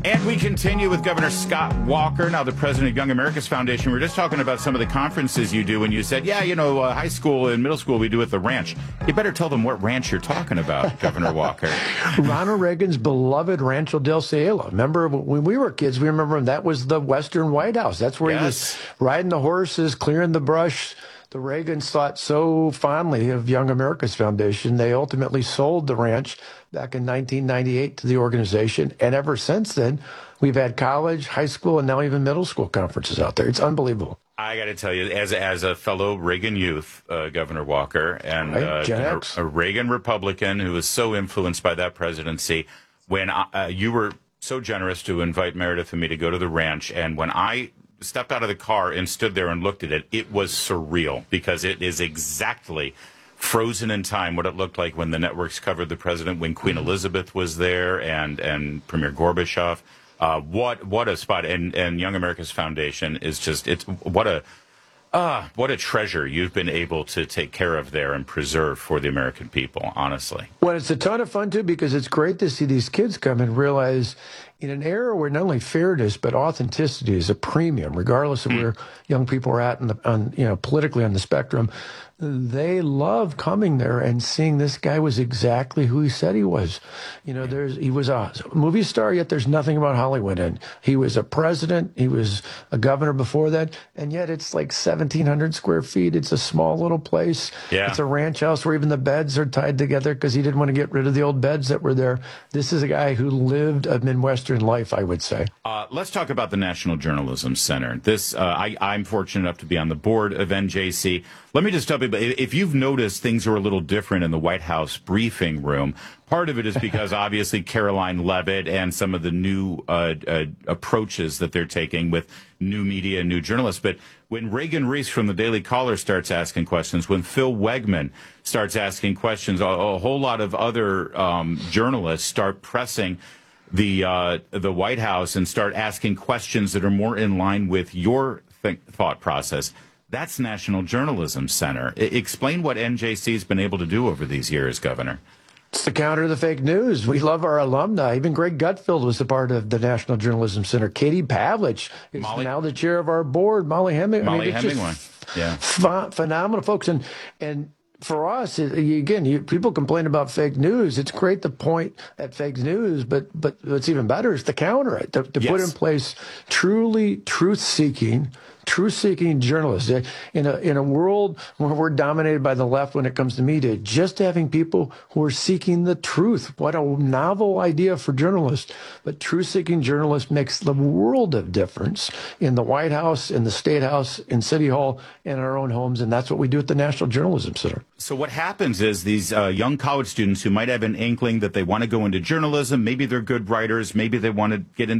And we continue with Governor Scott Walker, now the president of Young America's Foundation. We were just talking about some of the conferences you do, and you said, high school and middle school we do at the ranch. You better tell them what ranch you're talking about, Governor Walker. Ronald Reagan's beloved Rancho del Cielo. Remember when we were kids, we remember that was the Western White House. That's where he was riding the horses, clearing the brush. The Reagans thought so fondly of Young America's Foundation, they ultimately sold the ranch back in 1998 to the organization. And ever since then, we've had college, high school, and now even middle school conferences out there. It's unbelievable. I got to tell you, as a fellow Reagan youth, Governor Walker, and a Reagan Republican who was so influenced by that presidency, when you were so generous to invite Meredith and me to go to the ranch, and when I stepped out of the car and stood there and looked at it, it was surreal because it is exactly frozen in time what it looked like when the networks covered the president, when Queen Elizabeth was there and Premier Gorbachev. What a spot. And Young America's Foundation is just, what a treasure you've been able to take care of there and preserve for the American people, honestly. Well, it's a ton of fun, too, because it's great to see these kids come and realize in an era where not only fairness but authenticity is a premium, regardless of where young people are at politically on the spectrum, they love coming there and seeing this guy was exactly who he said he was. He was a movie star, yet there's nothing about Hollywood in. He was a president. He was a governor before that, and yet it's like 1,700 square feet. It's a small little place. Yeah. It's a ranch house where even the beds are tied together because he didn't want to get rid of the old beds that were there. This is a guy who lived a Midwestern life, I would say. Let's talk about the National Journalism Center. I'm fortunate enough to be on the board of NJC. Let me just tell people, if you've noticed things are a little different in the White House briefing room, part of it is because obviously Caroline Leavitt and some of the new approaches that they're taking with new media and new journalists. But when Reagan Reese from the Daily Caller starts asking questions, when Phil Wegman starts asking questions, a whole lot of other journalists start pressing the White House and start asking questions that are more in line with your thought process. That's National Journalism Center. Explain what NJC's been able to do over these years, Governor. It's the counter to the fake news. We love our alumni. Even Greg Gutfeld was a part of the National Journalism Center. Katie Pavlich is now the chair of our board. Molly Hemingway. Phenomenal folks. And for us, people complain about fake news. It's great to point at fake news, but what's even better is to counter it, to put in place truly truth-seeking journalists. In a world where we're dominated by the left when it comes to media, just having people who are seeking the truth. What a novel idea for journalists. But truth-seeking journalists makes the world of difference in the White House, in the State House, in City Hall, and in our own homes. And that's what we do at the National Journalism Center. So what happens is these young college students who might have an inkling that they want to go into journalism, maybe they're good writers, maybe they want to get into